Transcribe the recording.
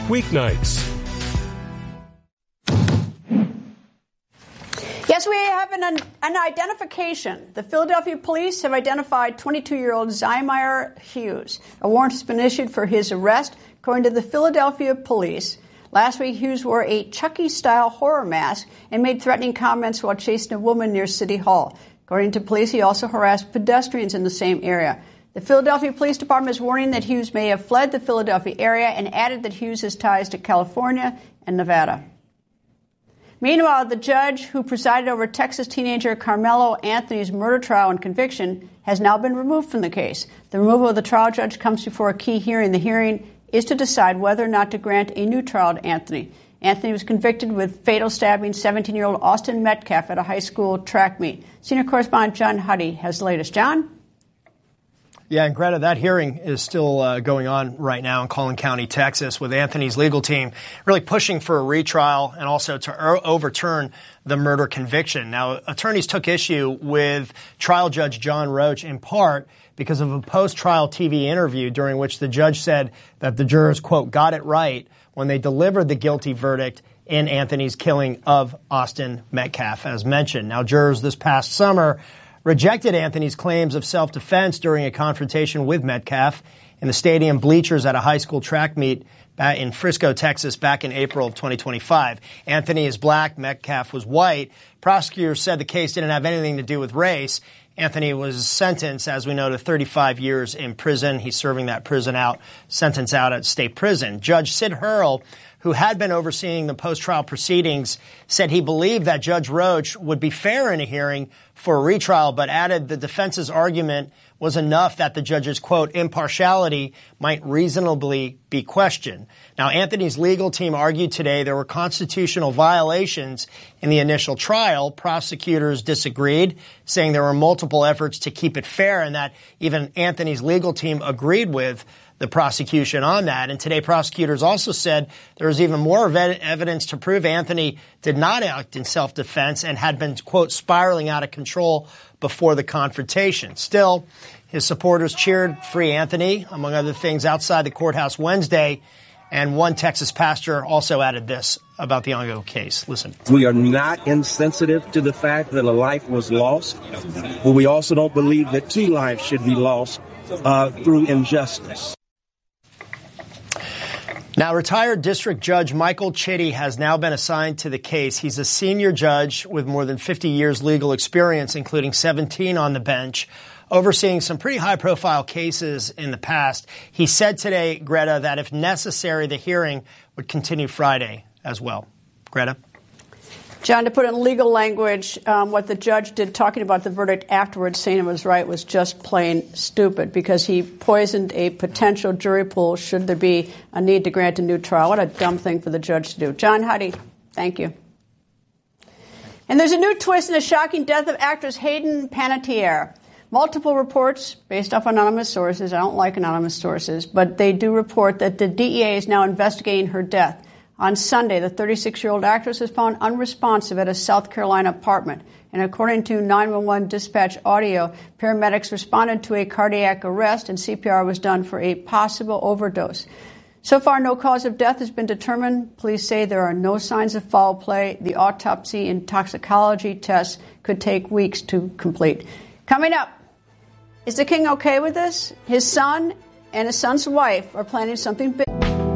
weeknights. Yes, we have an identification. The Philadelphia police have identified 22-year-old Zymire Hughes. A warrant has been issued for his arrest. According to the Philadelphia police, last week Hughes wore a Chucky-style horror mask and made threatening comments while chasing a woman near City Hall. According to police, he also harassed pedestrians in the same area. The Philadelphia Police Department is warning that Hughes may have fled the Philadelphia area and added that Hughes has ties to California and Nevada. Meanwhile, the judge who presided over Texas teenager Carmelo Anthony's murder trial and conviction has now been removed from the case. The removal of the trial judge comes before a key hearing. The hearing is to decide whether or not to grant a new trial to Anthony. Anthony was convicted with fatal stabbing 17-year-old Austin Metcalf at a high school track meet. Senior correspondent John Huddy has the latest. John? Yeah, and Greta, that hearing is still going on right now in Collin County, Texas, with Anthony's legal team really pushing for a retrial and also to overturn the murder conviction. Now, attorneys took issue with trial judge John Roach in part because of a post-trial TV interview during which the judge said that the jurors, quote, got it right when they delivered the guilty verdict in Anthony's killing of Austin Metcalf, as mentioned. Now, jurors this past summer rejected Anthony's claims of self-defense during a confrontation with Metcalf in the stadium bleachers at a high school track meet in Frisco, Texas, back in April of 2025. Anthony is black, Metcalf was white. Prosecutors said the case didn't have anything to do with race. Anthony was sentenced, as we know, to 35 years in prison. He's serving that sentence out at state prison. Judge Sid Hurl, who had been overseeing the post-trial proceedings, said he believed that Judge Roach would be fair in a hearing for a retrial, but added the defense's argument was enough that the judge's, quote, impartiality might reasonably be questioned. Now, Anthony's legal team argued today there were constitutional violations in the initial trial. Prosecutors disagreed, saying there were multiple efforts to keep it fair and that even Anthony's legal team agreed with the prosecution on that. And today prosecutors also said there was even more evidence to prove Anthony did not act in self-defense and had been, quote, spiraling out of control before the confrontation. Still, his supporters cheered free Anthony, among other things, outside the courthouse Wednesday. And one Texas pastor also added this about the ongoing case. Listen. We are not insensitive to the fact that a life was lost, but we also don't believe that two lives should be lost through injustice. Now, retired District Judge Michael Chitty has now been assigned to the case. He's a senior judge with more than 50 years legal experience, including 17 on the bench, overseeing some pretty high-profile cases in the past. He said today, Greta, that if necessary, the hearing would continue Friday as well. Greta? John, to put it in legal language, what the judge did talking about the verdict afterwards, saying it was right, was just plain stupid because he poisoned a potential jury pool should there be a need to grant a new trial. What a dumb thing for the judge to do. John Huddy, thank you. And there's a new twist in the shocking death of actress Hayden Panettiere. Multiple reports based off anonymous sources. I don't like anonymous sources, but they do report that the DEA is now investigating her death. On Sunday, the 36-year-old actress was found unresponsive at a South Carolina apartment. And according to 911 dispatch audio, paramedics responded to a cardiac arrest and CPR was done for a possible overdose. So far, no cause of death has been determined. Police say there are no signs of foul play. The autopsy and toxicology tests could take weeks to complete. Coming up, is the king okay with this? His son and his son's wife are planning something big.